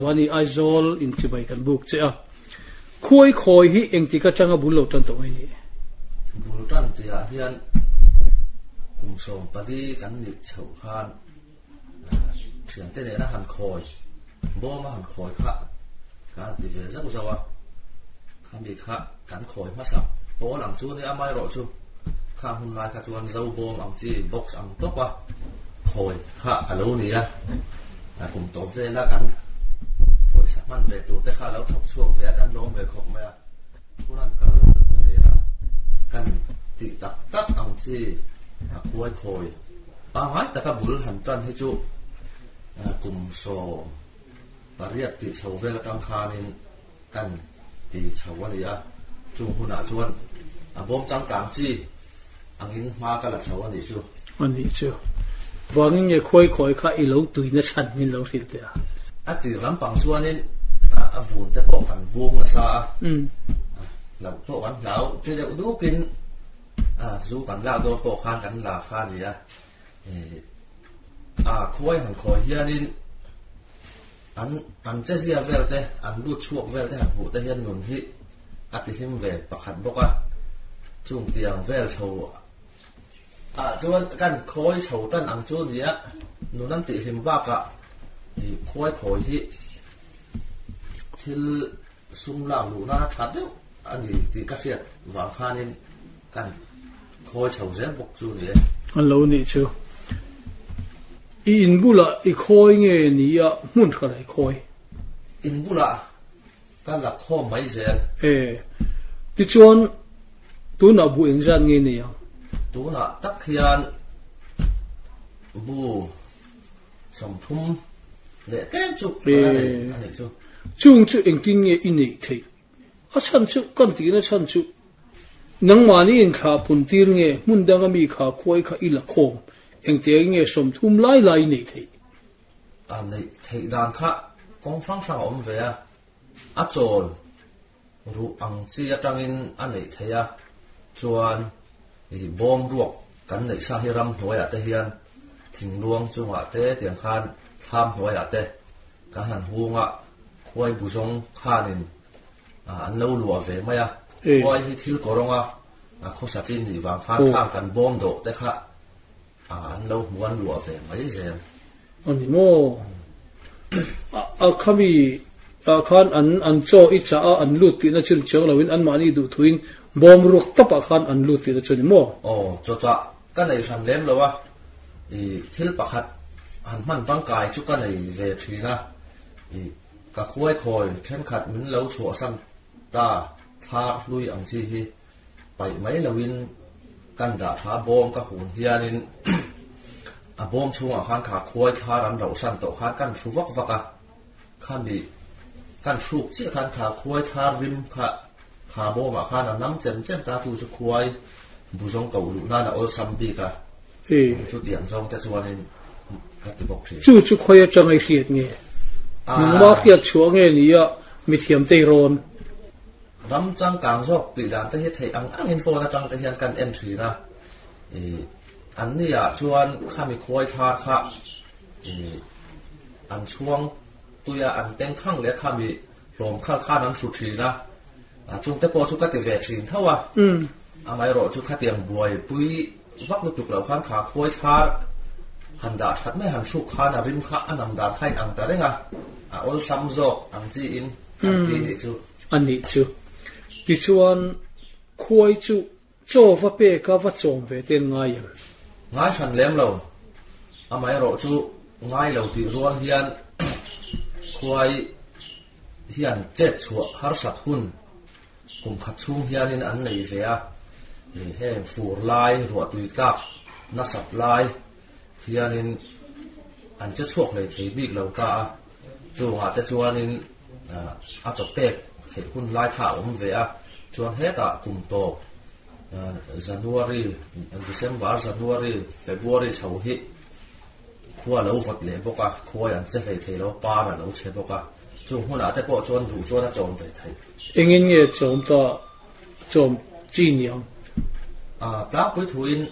wani aizol in chibai kan buk che a khoi khoi hi engti ka changa bulo tan to ni bultan tia hian kum som pali kan ni chho khan thian te ne na han khoi bo ma han khoi kha ka ti ve za zawa khan bi kha kan khoi ma sa o lang chu ni amai ro chu kha hun lai ka chuan zo bom ang chi box ang to pa khoi kha alo ni ya ta kum to ve la kan khoi sa man ve tu te kha lo thok chuak ve kan lom ve khok ma puran ka ze na kan ti tak tak ang chi khoi khoi ngai ta ka bul han tan hi chu kum so pariat ti chho ve la tang khanin kan ti chho wa ya chung huna chuan bom tang kang chi angin ma ka la chho ani chu wangin ye khoi khoi kha i lo tuina chan min lo hil te a ti ram pang chuanin a vun te po kan vung na sa lo to kan lau che de du kin zu kan la do po khan kan la kha ni khoi han khoi hianin an che sia vel te an lu chuak vel te han hu te hian nun hi ati him ve pakhat boka chung tiang vel chho chuan kan khoi chho tan ang chu nia nunan ti him ba ka khoi khoi hi thil sum la lu na that deuh ani ti ka fiat wa khanin kan khoi chho zen bok chu ni an lo ni chu i in bula i khoi nge ni ya mun khalai khoi in bula kan la kho mai zen ti chuan tu na bu eng jan nge ni ya tu na tak hian bu som thum le ken chu ani chu chung chu eng tin nge in nei thei a chan chu kan ti na chan chu nang mani in kha pun tir nge mun dang mi kha khoi kha ila khom eng te nge som thum lai lai nei thei nei thei dan kha kong phang sang om ve a chol ru ang chi atangin anei theya chuan bom ruak kan nei sa hiram hnuaya te hian thingluang chunga te tiang khan tham hnuaya te ka han hunga khoi buzong khanin an lo lua ve maya khoi hi thil koronga khosatin ni wang khan khang kan bom do te kha an lo muan lua ve mai zen ani mo khami khan an cho icha an lut ti na chun chang lawin an mani du thuin bom ruak tapa khan an lut ti na chun mo cho cha ka nei ran lem lo wa thil pakhat han man bang kai chu ka nei ve thina ka khoi khoi then khat min lo chu sam ta tha lui ang chi hi pai mai lawin kan da tha bom ka hun hianin a bom chunga khan kha khoi tha ran ro san to khan kan thu vak vaka khan bi kan thuk chi khan kha khoi tha rim kha bo ma khan nam chen chen ta tu chu khoi buzong ko lu na ol sam bi ka chu tiang jong te chuanin ka ti bok thi chu khoi changai khiat nge ma khiat chuang nge ni ya mi thiam te ron ram chang kang jok ti dan te he thei ang info na chang te hian kan entry na an nia chuan kha mi khoi tha kha an chuang tuya an teng khang le kha mi rom kha nan su thi na chung te po chu ka ti ve thin thawa amai ro chu kha tiang buai pui vak lu tuk lo khan kha khoi tha han da that mai han su kha na rim kha anam da khai ang ta renga ol sam jok ang chi in an ti ni chu ani chu ti chuan khoi chu cho va pe ka va chom ve ten ngai than lem lo amai ro chu ngai lo ti rual hian khoi hian chet chua har sat hun kum khat chung hianin an nei ve a he fur lai ro tui tak na sat lai hianin an che chuak nei thei bik lo ta chu nga te chuanin a chok tek he hun lai tha ve a chuan he ta kum to January December January February chho hi khua lo vat le boka khoi an che hlei thei lo pa na lo che boka chu huna te po chuan du chuan a chom ve thei engin nge chom ta chom chi niang ta pui thuin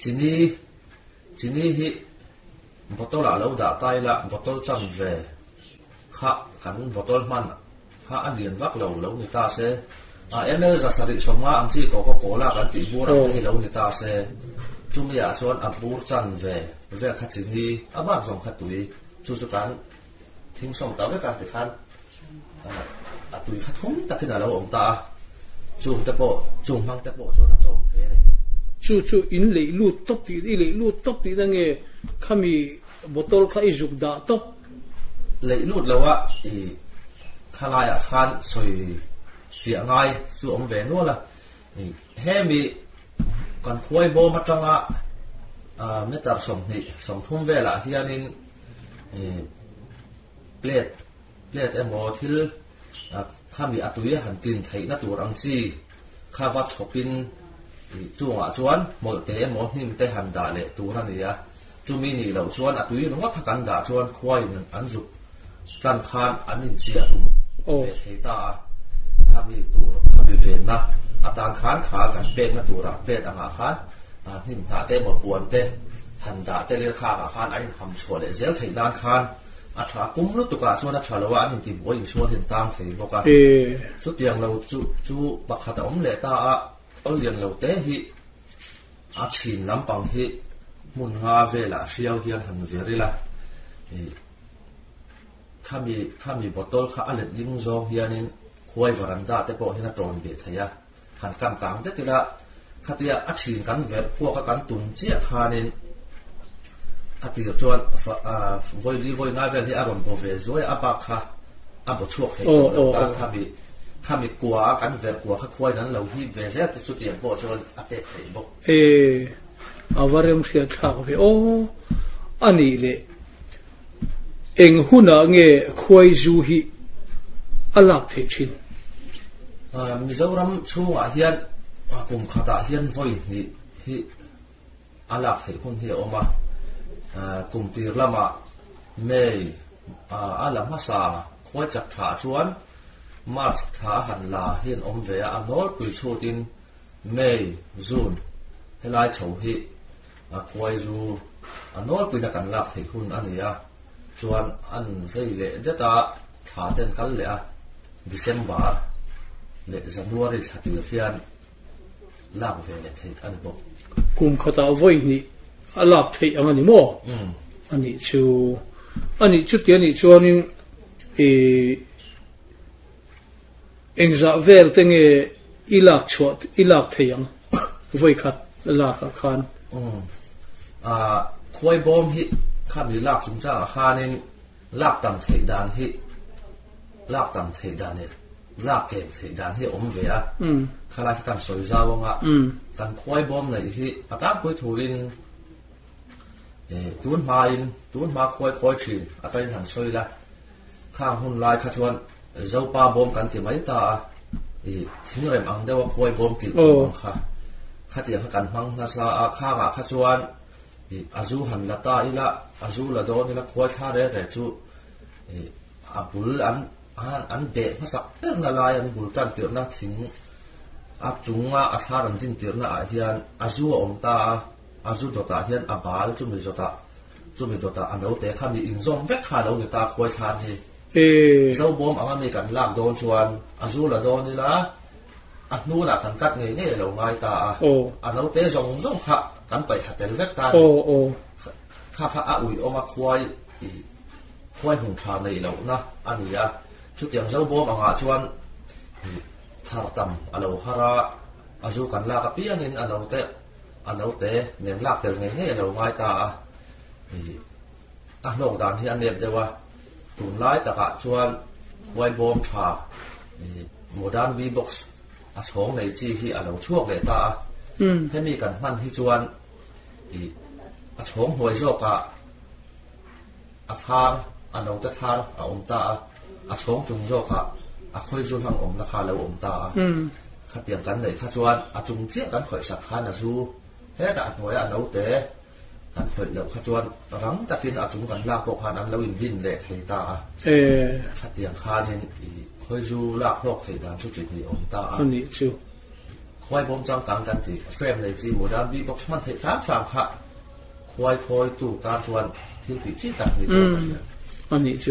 chini hi botol a lo da tai la botol cham ve khá cắn bottle man khá ăn liền vác lẩu lẩu người ta sẽ em ơi ra sari xong mà anh chỉ có là cắn tỉ bùa cái lẩu người ta sẽ chúng mình chọn bùa chăn về khát chính đi bạn dùng khát tuổi chú cắn thím xong tao với cả thì khăn tuổi khát không ta khi nào lẩu ông ta chung tập bộ chung mang tập bộ cho nó trồng thế này chú in lấy lút tóc tí đang nghe kami bottle khai dục đã tóc lấy lút lâu á thì khai lại khan soi phía ngay chú ông về luôn là he mi còn khuấy bò mắt trong á mấy tờ sống thun về là hiện nên plate em ngồi thiếu kami atui han tin thei na tur ang chi khawa chopin chunga chuan mol te mo hnim te han da le tur ania chumi ni lo chuan atui no phakan da chuan khwai an zu tlan khan an in chia tum ve thei ta kami ve na atan khan kha kan pe na tura pe anga khan hnim na te mo puan te han da te le kha khan ai ham chole zel thei dan khan thà cũng lúc tụi cả cho thà là anh tìm bồi số hiện tăng thì bao cả chút tiền lâu chú bạc hạt ống lệ ta ở liền lâu té hi chín lắm bằng hi muốn nga về là siêu hiền hẳn về đây là kami botol khá alert linh do hiền nên quay vào đàn ta tới bộ hiện là tròn biệt thấy à hẳn cam cám thế là khát tia chín cắn về qua các cắn tuần chia khá nên thì chuan voi ngay về thì aron bộ về rồi áp khá áp bộ chuộc thì kami qua cắn về qua khắc khoaiนั้นเราที่về rất chút tiền bộ chuan áp để thấy bộ avarem khia thak ve ani le eng huna nge khoi zu hi alak the chin Mizoram chunga hian kum khata hian voi hi alak the hun hi oma cùng tir lama mei alam hasa khoi chak tha chuan mas tha han la hian om ve anol pui chutin mei jun helai chho hi khoi zu anol pui na kan lak thei hun ania chuan an vei le data tha ten kal le a December le January thatir hian lak ve le thei an bo kum khata voi ni alak thei angani mo ani chu ti ani chuanin engza vel tenge ilak thei ang voi khat lak khan khoi bom hi khami lak chung cha khanin lak tam thei dan hi lak tam thei dan ne lak ke thei dan hi om ve a khala kan soi zawanga kan khoi bom nei hi ata pui thuin tuôn ma khoi chin atai han soi la khang hun lai kha chuan zo pa bom kan ti mai ta thing rem ang dewa khoi bom ki kha khatia kan mang na sa kha kha chuan azu han la ta ila azu la do ni la khoi tha re chu abul an de masak na lai an bul tan tir na thing chunga atharan tin tir na hian azu om ta azu dota hian abal chumi dota anau te khami inzom vek kha lo ni ta khoi than hi zo bom anga mi kan lak don chuan azu la don ni la nu la kan kat nge ne lo ngai ta anau te zong kha kan pai khatel vek ta kha a ui oma khoi hung tha nei lo na ania chu tiang zo bom anga chuan thar tam alo hara azu kan la ka pianin anau te nen lak tel nge lo ngai ta nong dan hi an nem dewa tun lai ta ka chuan wai bom tha modern v box a chhong nei chi hi alo chuak le ta hemi kan man hi chuan a chhong hoi zo ka a thar anau ta thar a om ta a chhong chung zo ka a khoi zu hang om na kha lo om ta khatiang kan nei kha chuan a chung che kan khoi sak khan a zu he da hoi anau te kan khoi lo kha chuan rang takin a chung kan la pok han an lo in din le thei ta khatiang khanin khoi zu lak lok thei dan chu chi ni om ta ani chu khoi bom chang kang kan ti frame nei chi modern v box man thei tham kha khoi tu ta chuan thil ti chi tak ni chu ani chu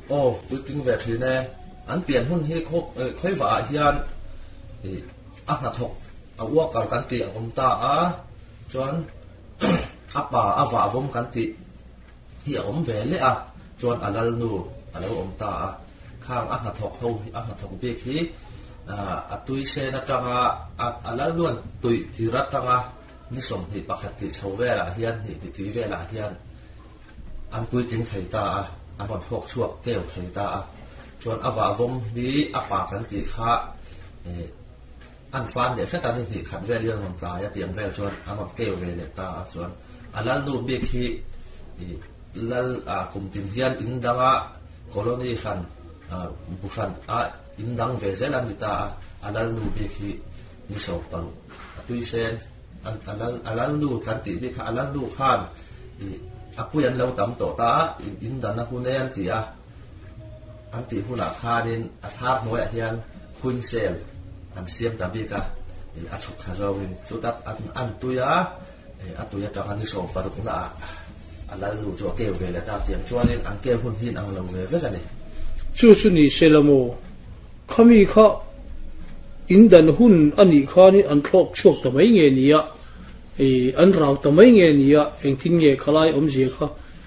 ô tôi kinh về thì nè anh biển hun hi khối vả hiền thì ác là thục uống cả cán tị ông ta chọn áp bà vả vốn cán tị hi ông về lẽ chọn alal nu alal ông ta khang ác là thục hậu ác là thục biết khi tôi sẽ na trăng alal luôn tôi thì rất trăng ni som thì bạc hạt thì sầu về là hiền thì tùy về là hiền anh tôi tính thầy ta anh còn phok chuộc kêu thầy ta chọn vả vốn đi áp bà cán tị khá anh phán để xét anh thì khẩn về liên hoàn tài tiền về chọn anh còn kêu về để ta chọn anh là lu biết khi lal cùng tìm hiền in đăng colony khẩn bukan in đăng về Zealand làm ta anh là lu biết khi như sau bằng tuy sen anh là lu cán tị biết anh là lu khan aku yang lâu tắm tổ ta in đăng aku này anh tị hu là khan nên tháp nói hiền Queensland anh xem tạm biệt cả chụp khá rồi chúng ta anh tôi trong anh đi sổ và cũng là anh là lũ cho kêu về là ta tiền cho nên anh kêu hôn hin anh lòng về rất là này chú này sẽ là một kami kha in đàn hun anh đi kha ni anh thọc chuộc tầm mấy ngày nè anh rau tầm mấy ngày nè anh tin nghe khai ông gì kha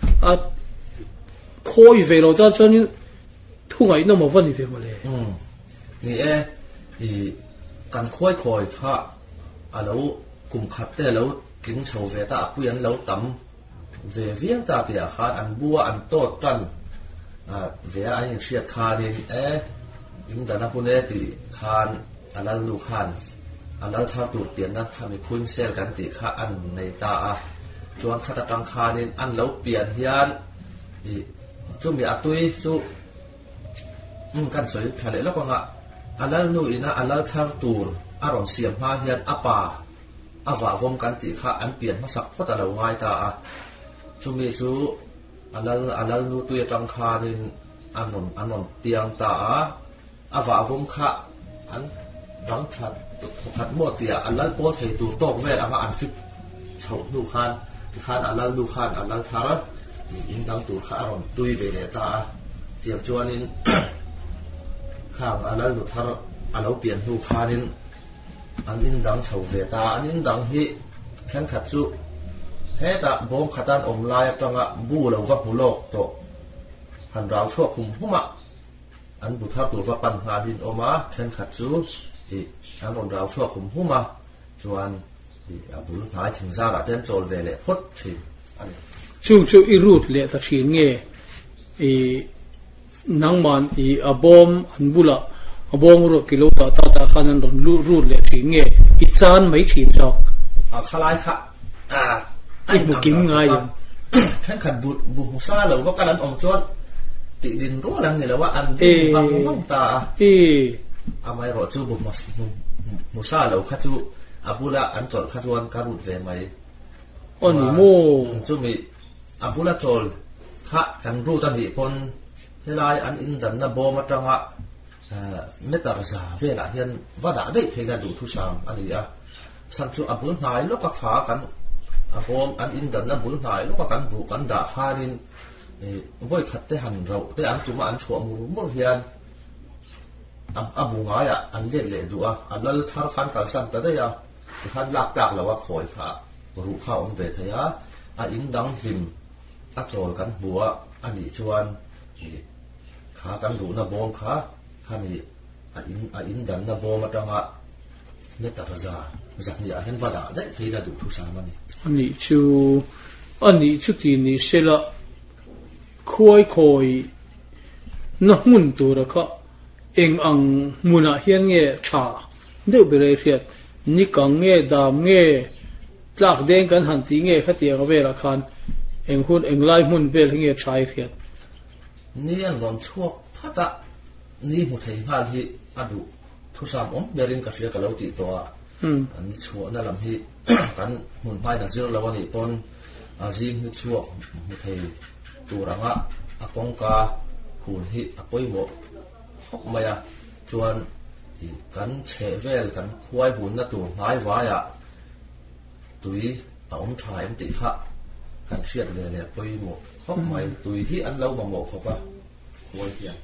khôi về rồi ta cho nên thu ngày nó mà vấn đề về mà lẽ thì cần khôi khá lâu cùng khát để lâu tiếng sầu về ta quy anh lâu tắm về viếng ta thì khá anh bua anh tốt trần về anh siết khá nên những đàn ông này thì khan anh là lu khan anh là thao tụt tiền đó khan bị khuyên xeกันthì khá anh này ta cho anh khát tăng kha nên anh lâu tiền hiền thì chú mi tôi chú căn sới thay lại lúc nào alal nu ina alal thar tur aron siam ha hian apa awa vom kan ti kha an pian ma sak phot alo ngai ta chumi chu alal nu tu tang kha nin anon tiang ta awa vom kha an dang that mo ti alal po thei tu tok ve ama an fit chho nu khan alal nu khan alal thar in dang tu kha aron tui ve le ta tiang chuanin khang alal lu thar alo pian hu khanin an in dang chho ve ta an in dang hi khan khat chu he ta bom khatan om lai tanga bu lo va hulok to han rau chho khum huma an bu thar tu va pan ha din oma khan khat chu ti an on rau chho khum huma chuan ti abul hai thing za la ten chol ve le phot thi an chu i root le ta thin nge nang man abom an bula abom ro kilo ta khanan don ru le thin nge I chan mai thin chaw khalai kha ai bu kim ngai yan khan khat bu sa lo wa kalan om chon ti din ro lang ni la wa an bang mong ta amai ro chu bu musa lo kha chu abula an chol kha chuan ka rut ve mai on mo chu mi abula chol kha kan ru ta ni pon helai an in dan na bom atanga metar za ve la hian wada dei thega du thu sam ani san chu abul hnai lo ka kha kan bom an in dan na bul hnai lo ka kan bu kan da khanin voi khatte han ro te an tuma an chho mu hian abu nga ya an le du alal thar khan kal san ta ya khan lak tak lo wa khoi kha ru kha om ve thaya in dang him a chol kan bua ani chuan khá kan ru na bom kha khani in dan na bom atanga ne ta za ni a hen wada dai theida du thu sa mani ani chu ti ni sela khoi na mun tu ra kha eng ang muna hian nge tha deu bere fiat ni kang nge dam nge tlak deng kan han ti nge khatia ga vera khan eng hun eng lai mun bel nge thai fiat ni an ron chuak phata ni mu thei hal hi adu thu sam om berin ka sia ka lo ti to an ni chu na lam hi kan mun pai na zero lawani pon azing ni chuak mu thei turanga akongka hun hi apoi mo hok maya chuan kan che vel kan khuai hun na tu ngai wa ya tui om thai em ti kha kan siat le le poi mo hok mai tui hi an lo ma mo khopa khối hiền